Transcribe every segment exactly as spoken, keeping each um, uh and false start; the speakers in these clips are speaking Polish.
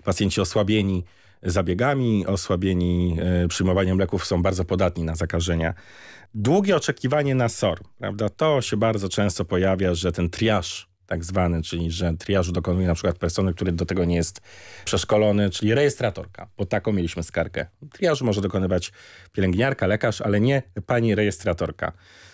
pacjenci osłabieni zabiegami, osłabieni y, przyjmowaniem leków są bardzo podatni na zakażenia. Długie oczekiwanie na S O R, prawda? To się bardzo często pojawia, że ten triaż tak zwany, czyli że triażu dokonuje na przykład personel, który do tego nie jest przeszkolony, czyli rejestratorka, bo taką mieliśmy skargę. Triażu może dokonywać pielęgniarka, lekarz, ale nie pani rejestratorka.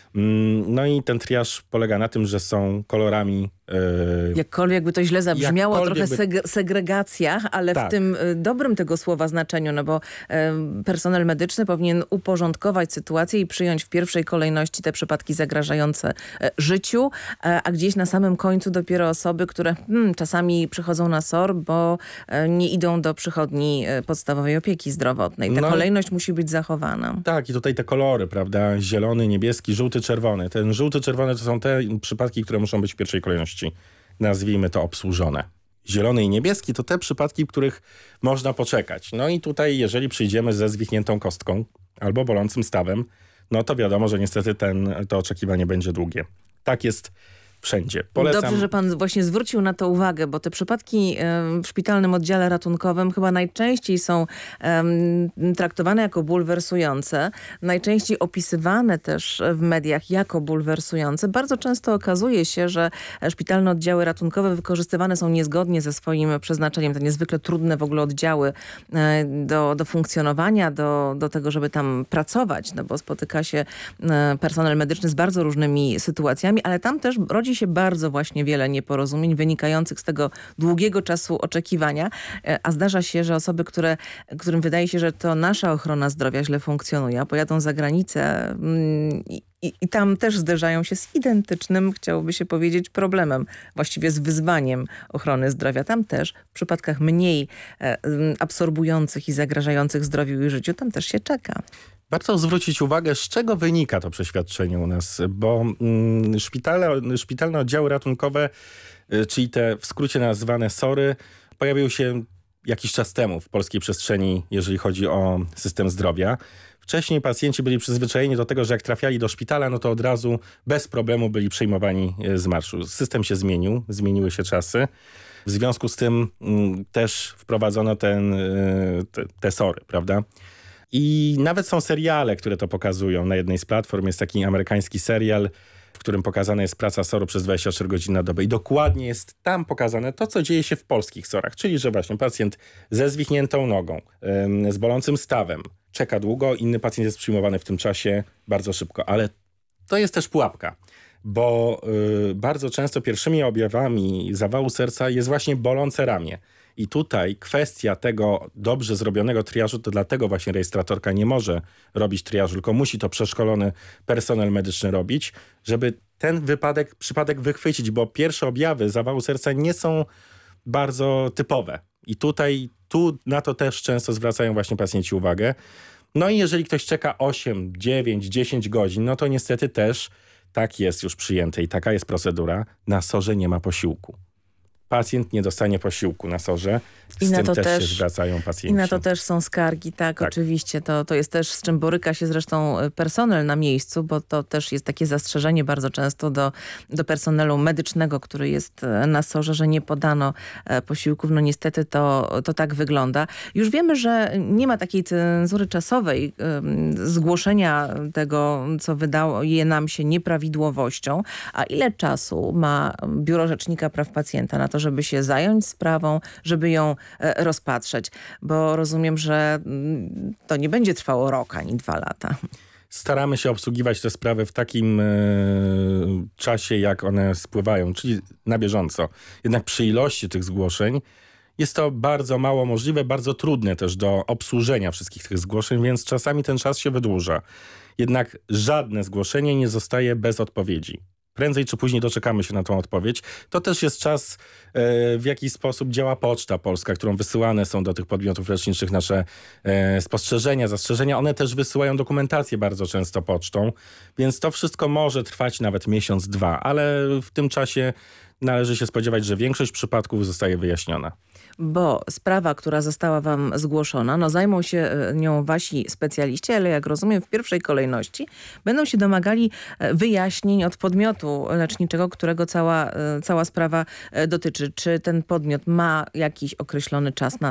No i ten triaż polega na tym, że są kolorami... Yy, Jakkolwiek by to źle zabrzmiało, trochę by... seg- segregacja, ale tak. w tym y, dobrym tego słowa znaczeniu, no bo y, personel medyczny powinien uporządkować sytuację i przyjąć w pierwszej kolejności te przypadki zagrażające y, życiu, y, a gdzieś na samym końcu dopiero osoby, które hmm, czasami przychodzą na S O R, bo y, nie idą do przychodni y, podstawowej opieki zdrowotnej. Ta no, kolejność musi być zachowana. Tak, i tutaj te kolory, prawda? Zielony, niebieski, żółty, czerwony. Ten żółty, czerwony to są te przypadki, które muszą być w pierwszej kolejności, nazwijmy to, obsłużone. Zielony i niebieski to te przypadki, w których można poczekać. No i tutaj, jeżeli przyjdziemy ze zwichniętą kostką albo bolącym stawem, no to wiadomo, że niestety ten, to oczekiwanie będzie długie. Tak jest wszędzie. Polecam. Dobrze, że pan właśnie zwrócił na to uwagę, bo te przypadki w szpitalnym oddziale ratunkowym chyba najczęściej są um, traktowane jako bulwersujące, najczęściej opisywane też w mediach jako bulwersujące. Bardzo często okazuje się, że szpitalne oddziały ratunkowe wykorzystywane są niezgodnie ze swoim przeznaczeniem. To niezwykle trudne w ogóle oddziały do, do funkcjonowania, do, do tego, żeby tam pracować, no bo spotyka się personel medyczny z bardzo różnymi sytuacjami, ale tam też rodzi się bardzo właśnie wiele nieporozumień wynikających z tego długiego czasu oczekiwania, a zdarza się, że osoby, które, którym wydaje się, że to nasza ochrona zdrowia źle funkcjonuje, a pojadą za granicę i, i, i tam też zderzają się z identycznym, chciałoby się powiedzieć, problemem, właściwie z wyzwaniem ochrony zdrowia. Tam też w przypadkach mniej absorbujących i zagrażających zdrowiu i życiu, tam też się czeka. Warto zwrócić uwagę, z czego wynika to przeświadczenie u nas, bo mm, szpitale, szpitalne oddziały ratunkowe, y, czyli te w skrócie nazywane S O R-y, pojawiły się jakiś czas temu w polskiej przestrzeni, jeżeli chodzi o system zdrowia. Wcześniej pacjenci byli przyzwyczajeni do tego, że jak trafiali do szpitala, no to od razu bez problemu byli przyjmowani z marszu. System się zmienił, zmieniły się czasy. W związku z tym mm, też wprowadzono ten, y, te, te S O R-y, prawda? I nawet są seriale, które to pokazują. Na jednej z platform jest taki amerykański serial, w którym pokazana jest praca S O R-u przez dwadzieścia cztery godziny na dobę. I dokładnie jest tam pokazane to, co dzieje się w polskich S O R-ach. Czyli, że właśnie pacjent ze zwichniętą nogą, ym, z bolącym stawem czeka długo, inny pacjent jest przyjmowany w tym czasie bardzo szybko. Ale to jest też pułapka, bo yy, bardzo często pierwszymi objawami zawału serca jest właśnie bolące ramię. I tutaj kwestia tego dobrze zrobionego triażu, to dlatego właśnie rejestratorka nie może robić triażu, tylko musi to przeszkolony personel medyczny robić, żeby ten wypadek, przypadek wychwycić, bo pierwsze objawy zawału serca nie są bardzo typowe. I tutaj tu na to też często zwracają właśnie pacjenci uwagę. No i jeżeli ktoś czeka osiem, dziewięć, dziesięć godzin, no to niestety też tak jest już przyjęte i taka jest procedura. Na S O R-ze nie ma posiłku. Pacjent nie dostanie posiłku na S O R-ze. Z I na tym to też, też się zwracają pacjenci. I na to też są skargi, tak, tak. oczywiście. To, to jest też, z czym boryka się zresztą personel na miejscu, bo to też jest takie zastrzeżenie bardzo często do, do personelu medycznego, który jest na S O R-ze, że nie podano posiłków. No niestety to, to tak wygląda. Już wiemy, że nie ma takiej cenzury czasowej zgłoszenia tego, co wydało je nam się nieprawidłowością. A ile czasu ma Biuro Rzecznika Praw Pacjenta na to, żeby się zająć sprawą, żeby ją rozpatrzeć? Bo rozumiem, że to nie będzie trwało rok ani dwa lata. Staramy się obsługiwać te sprawy w takim e, czasie, jak one spływają, czyli na bieżąco. Jednak przy ilości tych zgłoszeń jest to bardzo mało możliwe, bardzo trudne też do obsłużenia wszystkich tych zgłoszeń, więc czasami ten czas się wydłuża. Jednak żadne zgłoszenie nie zostaje bez odpowiedzi. Prędzej czy później doczekamy się na tą odpowiedź. To też jest czas, w jaki sposób działa Poczta Polska, którą wysyłane są do tych podmiotów leczniczych nasze spostrzeżenia, zastrzeżenia. One też wysyłają dokumentację bardzo często pocztą, więc to wszystko może trwać nawet miesiąc, dwa, ale w tym czasie należy się spodziewać, że większość przypadków zostaje wyjaśniona. Bo sprawa, która została wam zgłoszona, no zajmą się nią wasi specjaliści, ale jak rozumiem w pierwszej kolejności będą się domagali wyjaśnień od podmiotu leczniczego, którego cała, cała sprawa dotyczy. Czy ten podmiot ma jakiś określony czas na